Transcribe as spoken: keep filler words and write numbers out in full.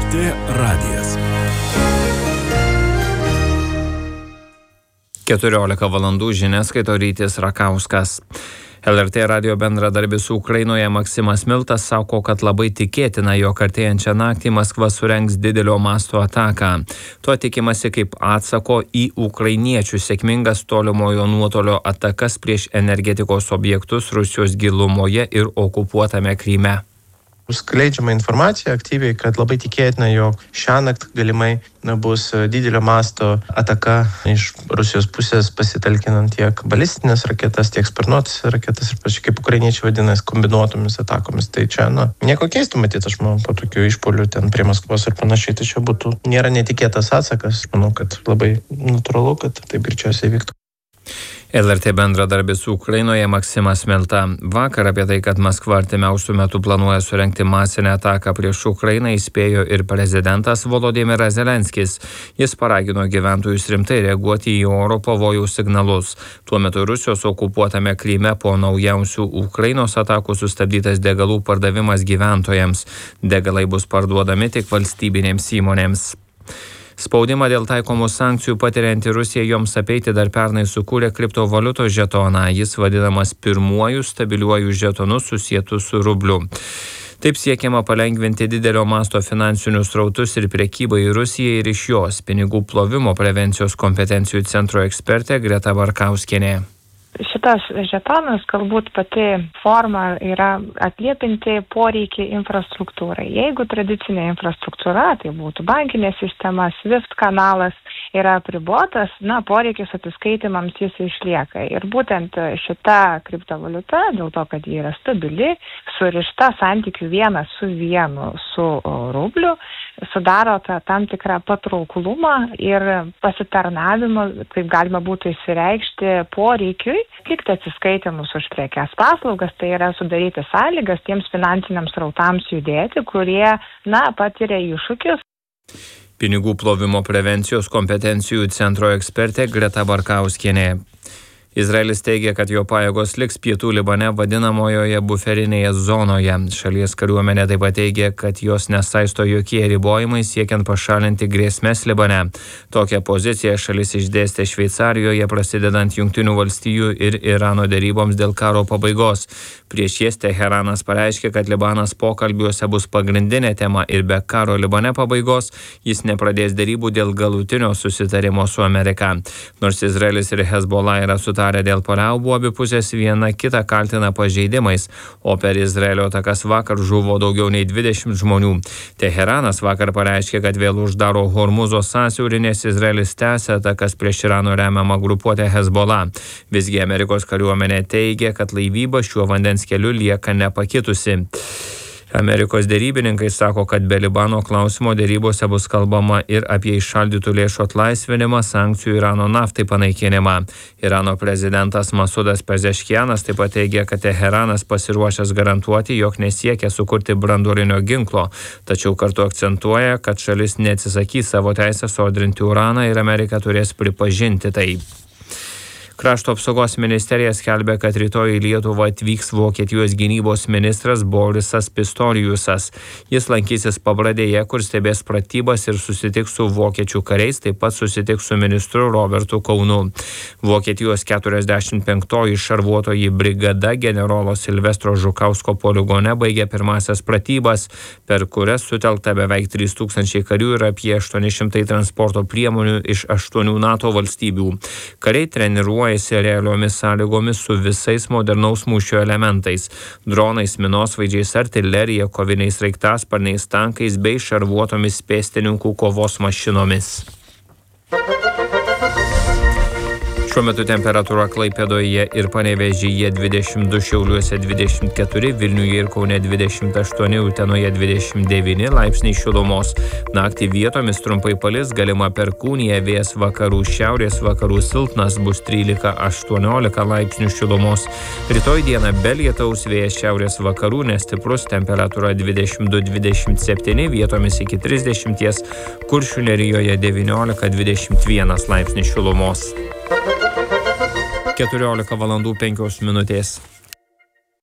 T radijas. keturiolika valandų žinias skaito Rytis Rakauskas. L R T radijo bendradarbis Ukrainoje Maksimas Miltas sako, kad labai tikėtina, jog artėjančią naktį Maskva surengs didelio masto ataką. Tuo tikimasi kaip atsako į ukrainiečių sėkmingas tolimojo nuotolio atakas prieš energetikos objektus Rusijos gilumoje ir okupuotame Kryme. Skleidžiama informacija aktyviai, kad labai tikėtina, jog šiąnakt galimai bus didelio masto ataka iš Rusijos pusės, pasitelkinant tiek balistinės raketas, tiek sparnuotas raketas ir pačiai kaip ukrainiečiai vadinasi kombinuotomis atakomis. Tai čia, na, nieko keistų matyti, aš manau, po tokių išpuolių ten prie Maskvos ir panašiai, tai čia būtų, nėra netikėtas atsakas. Aš manau, kad labai natūralu, kad taip greičiausiai vyktų. L R T bendradarbis Ukrainoje Maksimas Milta. Vakar apie tai, kad Maskva artimiausių metų planuoja surengti masinę ataką prieš Ukrainą, įspėjo ir prezidentas Volodymyras Zelenskis. Jis paragino gyventojus rimtai reaguoti į oro pavojaus signalus. Tuo metu Rusijos okupuotame Kryme po naujausių Ukrainos atakų sustabdytas degalų pardavimas gyventojams. Degalai bus parduodami tik valstybinėms įmonėms. Spaudimą dėl taikomų sankcijų patirianti Rusija joms apeiti dar pernai sukūrė kriptovaliutos žetoną. Jis vadinamas pirmuoju stabiliuoju žetonu susietu su rubliu. Taip siekiama palengvinti didelio masto finansinius srautus ir prekybą į Rusiją ir iš jos. Pinigų plovimo prevencijos kompetencijų centro ekspertė Greta Barkauskienė. Šitas žetonas, galbūt pati forma yra atliepinti poreikį infrastruktūrai. Jeigu tradicinė infrastruktūra, tai būtų bankinė sistema, SWIFT kanalas, yra apribotas, na, poreikis atsiskaitimams jis išlieka. Ir būtent šita kriptovaliuta, dėl to, kad ji yra stabili, surišta santykių vienas su vienu su rubliu, sudaro tą tam tikrą patrauklumą ir pasitarnavimą, kaip galima būtų įsireikšti poreikiui atlikti atsiskaitimus už prekes paslaugas, tai yra sudaryti sąlygas tiems finansiniams srautams judėti, kurie, na, patiria iššūkius. Pinigų plovimo prevencijos kompetencijų centro ekspertė Greta Barkauskienė. Izraelis teigia, kad jo pajėgos liks pietų Libane vadinamojoje buferinėje zonoje. Šalies kariuomenė taip pat teigia, kad jos nesaisto jokie ribojimai siekiant pašalinti grėsmes Libane. Tokią poziciją šalis išdėstė Šveicarijoje prasidedant Jungtinių valstijų ir Irano deryboms dėl karo pabaigos. Prieš jas Teheranas pareiškė, kad Libanas pokalbiuose bus pagrindinė tema ir be karo Libane pabaigos jis nepradės derybų dėl galutinio susitarimo su Amerika. Nors Izraelis ir Hezbollah yra sutarę dėl paliaubų, abi pusės viena kitą kaltina pažeidimais, o per Izraelio atakas vakar žuvo daugiau nei dvidešimt žmonių. Teheranas vakar pareiškė, kad vėl uždaro Hormuzo sąsiaurį, nes Izraelis tęsia atakas prieš Irano remiamą grupuotę Hezbollah. Visgi Amerikos kariuomenė teigia, kad laivyba šiuo vandens keliu lieka nepakitusi. Amerikos derybininkai sako, kad be Libano klausimo derybose bus kalbama ir apie įšaldytų lėšų atlaisvinimą, sankcijų Irano naftai panaikinimą. Irano prezidentas Masudas Pezeškianas taip pat teigia, kad Teheranas pasiruošęs garantuoti, jog nesiekia sukurti branduolinio ginklo, tačiau kartu akcentuoja, kad šalis neatsisakys savo teisę sodrinti uraną ir Amerika turės pripažinti tai. Krašto apsaugos ministerija skelbia, kad rytoj į Lietuvą atvyks Vokietijos gynybos ministras Borisas Pistoriusas. Jis lankysis Pabradėje, kur stebės pratybas ir susitiks su vokiečių kariais, taip pat susitiks su ministru Robertu Kaunu. Vokietijos keturiasdešimt penktoji šarvuotoji brigada generolo Silvestro Žukausko poligone baigė pirmasias pratybas, per kurias sutelkta beveik trys tūkstančiai karių ir apie aštuoni šimtai transporto priemonių iš aštuonių NATO valstybių. Kariai treniruoja realiomis sąlygomis su visais modernaus mūšio elementais – dronais, minosvaidžiais, artilerija, koviniais sraigtasparniais, tankais bei šarvuotomis pėstininkų kovos mašinomis. Šiuo metu temperatūra Klaipėdoje ir Panevėžyje dvidešimt du, Šiauliuose dvidešimt keturi, Vilniuje ir Kaune dvidešimt aštuoni, Utenoje dvidešimt devyni laipsniai šilumos. Naktį vietomis trumpai palis, galima perkūnija, vėjas vakarų šiaurės vakarų silpnas, bus trylika aštuoniolika laipsnių šilumos. Rytoj dieną be lietaus, vėjas šiaurės vakarų nestiprus, temperatūra dvidešimt du dvidešimt septyni, vietomis iki trisdešimt, Kuršių nerijoje devyniolika dvidešimt vienas laipsnių šilumos. keturiolika valandų penkios minutės.